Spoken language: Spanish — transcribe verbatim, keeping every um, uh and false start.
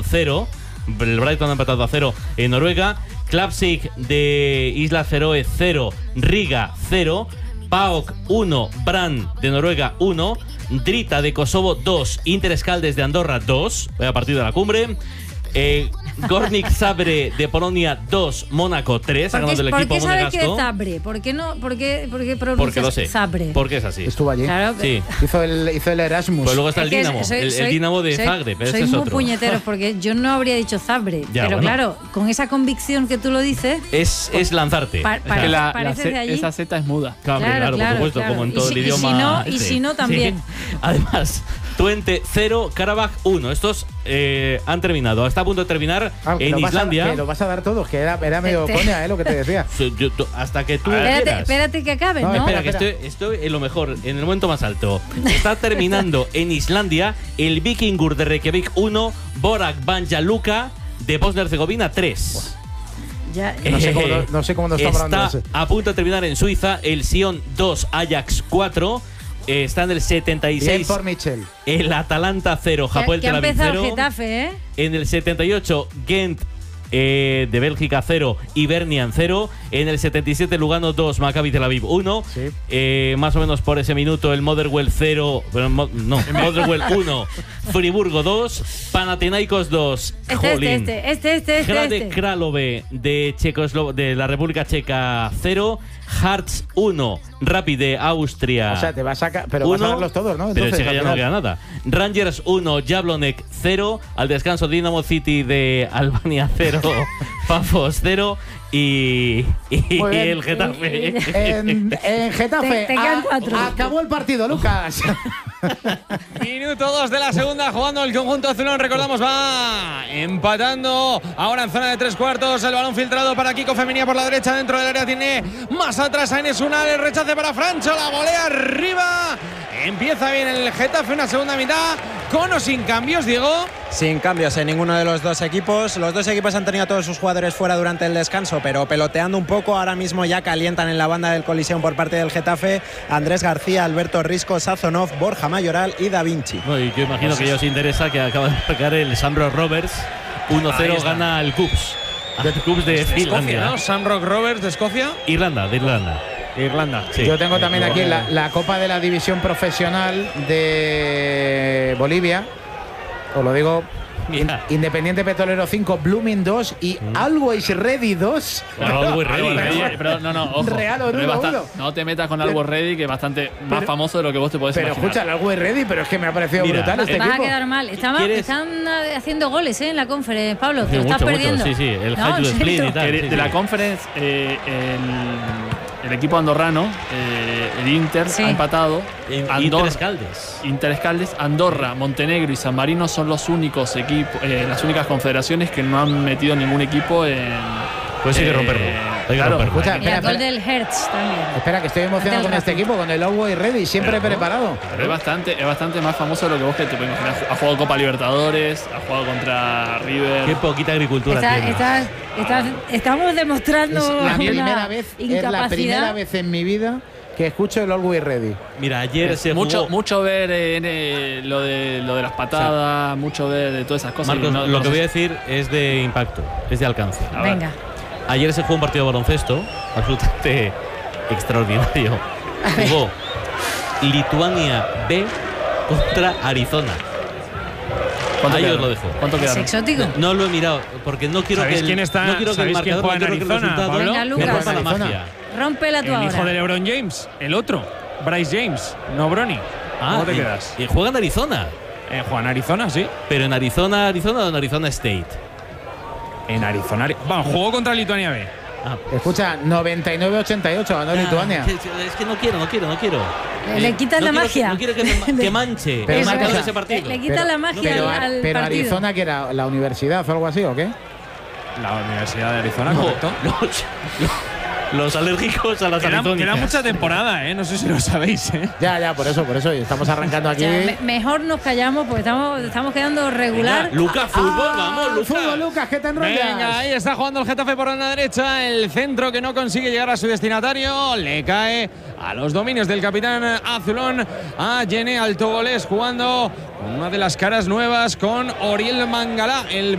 cero. El Brighton ha empatado a cero en Noruega. Klapsik de Islas Feroe cero. Riga cero. PAOK uno. Brann de Noruega uno. Drita de Kosovo dos. Inter Escaldes de Andorra dos. Vaya partido de la cumbre. Eh, Gornik Zabrze de Polonia dos, Mónaco tres, ha ganado el equipo monegasco. ¿Por qué sabes que es Zabrze? ¿Por qué no? ¿Por qué, por qué pronuncias Porque lo sé. Zabrze? Porque es así. Estuvo allí. Claro, sí. Hizo el, hizo el Erasmus. Pues luego está el es Dinamo, soy, el, soy, el Dinamo de soy, Zagreb, pero soy ese es muy otro. puñeteros porque yo no habría dicho Zabrze. Ya, pero bueno. claro, con esa convicción que tú lo dices. Es, es lanzarte. Pa, o sea, pa, que la, la pareces C, de allí. esa Z es muda. Claro, Claro, claro, claro, por supuesto, claro. como en Y todo si- el y si idioma. no- y este. si no, también. Sí. Además, Twente cero, Karabakh uno. Estos eh, han terminado. Está a punto de terminar Ah, que en lo vas a- Islandia. que lo vas a dar todo, que era, era medio Te- coña, ¿eh? Lo que te decía. Su- yo- tú- hasta que tú Espérate, quieras. espérate que acabe, ¿no? No, Espera, espera. que estoy, estoy en lo mejor, en el momento más alto. Está terminando en Islandia el Vikingur de Reykjavik uno, Borak Banja Luka de Bosnia-Herzegovina tres. Ya, No sé cómo lo- no sé cómo lo está hablando Está ese. a punto de terminar en Suiza el Sion dos, Ajax cuatro. Eh, está en el setenta y Bien seis por Michel. el Atalanta cero, que, Hapoel que ha Tel Aviv empezado cero. el Getafe, ¿eh? En el setenta y ocho, Gent eh, de Bélgica cero, Hibernian cero. En el setenta y siete, Lugano dos, Maccabi Tel Aviv uno. Sí. Eh, más o menos por ese minuto, el Motherwell cero. Bueno, Mo- no, Motherwell uno, Friburgo dos, Panathinaikos dos. Este, Jolín. este, este, este, este, Hrade este. Kralove de, Checoslo de la República Checa cero, Hearts uno, Rapid de Austria. O sea, te vas a sacar. Pero vas a uno, darlos todos, ¿no? pero Entonces, ese ya al no final. queda nada. Rangers uno, Jablonec cero. Al descanso, Dynamo City de Albania cero, Pafos cero. Y, y Muy bien. el Getafe. En, en Getafe. Te- te quedan a- cuatro. acabó el partido, Lucas. Minuto dos de la segunda, jugando el conjunto azulón. Recordamos, va empatando. Ahora en zona de tres cuartos. El balón filtrado para Kiko Femenía por la derecha. Dentro del área tiene más atrás a Enes Unal. El rechace para Francho. La volea arriba. Empieza bien el Getafe. Una segunda mitad. Con o sin cambios, Diego. Sin cambios en ninguno de los dos equipos. Los dos equipos han tenido a todos sus jugadores fuera durante el descanso, pero peloteando un poco. Ahora mismo ya calientan en la banda del Coliseum por parte del Getafe Andrés García, Alberto Risco, Sazonov, Borja Mayoral y Da Vinci. No, y yo imagino que ya os interesa que acaba de marcar el Sambro Roberts. uno cero gana el Cubs. El Cubs de Escocia, Finlandia. ¿no? Sam Rock Roberts de Escocia. Irlanda, de Irlanda. Irlanda. Sí. Yo tengo también Eh, aquí luego- la, la Copa de la División Profesional de Bolivia. Os lo digo. Mira. In- Independiente Petrolero cinco, Blooming dos y Always Ready dos. Bueno, Always Ready. Algo Ready, pero no, no, ojo. Real o Pero es nulo, bastante- uno. no te metas con algo Ready, que es bastante más Pero- famoso de lo que vos te podés Pero imaginar. escucha, el Always Ready, pero es que me ha parecido Mira, brutal este Vas a equipo. quedar mal. Estaba- ¿Quieres? están eh, haciendo goles ¿eh? en la conferencia, Pablo. Te Sí, lo estás mucho, mucho, perdiendo. sí, sí, el No, high to en split serio. y tal. Que de, sí, de la sí. conference, eh, el, el equipo andorrano, eh, el Inter, Sí. ha empatado. En Andorra- Inter Escaldes. Inter Escaldes, Andorra, Montenegro y San Marino son los únicos equipos, eh, las únicas confederaciones que no han metido ningún equipo en. Pues hay que eh, romperlo. Hay que claro, romperlo. Escucha, Y el espera, gol espera. del Hertz también. Espera, que estoy emocionado Del con este Racing. equipo, con el Always Ready, siempre Pero, preparado. Pero es bastante, es bastante más famoso de lo que vos que te puedes imaginar. Ha jugado Copa Libertadores, ha jugado contra River. Qué poquita agricultura Está- tiene. está- está- estamos demostrando Es la una primera vez, es la incapacidad. primera vez en mi vida que escucho el Always Ready. Mira, ayer se mucho, jugó. mucho ver eh, eh, lo, de, lo de las patadas, mucho ver de todas esas cosas. Marcos, y no- lo no que sé voy a si- decir es de impacto, es de alcance. A ver. Venga. Ayer se jugó un partido de baloncesto absolutamente extraordinario. Jugó Lituania B contra Arizona. ¿Cuánto Ahí quedaron? os lo dejo. ¿Cuánto Es quedaron? exótico. No lo he mirado porque no quiero que ¿Sabéis el, quién está- no quiero que el sabéis quién marcador, juega no en quiero que el Arizona, resultado Pablo? Venga, me Lucas. rompa la Arizona. magia. Rómpela tú El ahora. hijo de LeBron James, el otro, Bryce James, no Bronny. ¿Cómo te y- quedas? Y juega en Arizona. Eh, Juan Arizona, sí. Pero en Arizona, Arizona o en Arizona State. En Arizona. Ari- Bueno, jugó contra Lituania B. Ah, Escucha, noventa y nueve a ochenta y ocho, ganó ah, Lituania. que- Es que no quiero, no quiero, no quiero. Le- le quitas no la quiero magia. Que, no quiero que, me ma- que manche Pero el una marcador de cosa, ese partido. Le, le quita la magia pero, al, al pero partido. Arizona, que era la universidad o algo así, ¿o qué? La Universidad de Arizona, No, correcto. los, los- los alérgicos a las Queda, arizónicas. queda mucha temporada, ¿eh? No sé si lo sabéis, ¿eh? Ya, ya, por eso, por eso. y Estamos arrancando O aquí. sea, me- mejor nos callamos porque estamos, estamos quedando regular. Venga, Lucas, fútbol, ¡Ah! vamos, Lucas. Fútbol, Lucas, ¿qué te enrollas? Venga, ahí está jugando el Getafe por la derecha. El centro que no consigue llegar a su destinatario. Le cae a los dominios del capitán azulón, a Yene Altogolés, jugando con una de las caras nuevas con Oriel Mangalá. El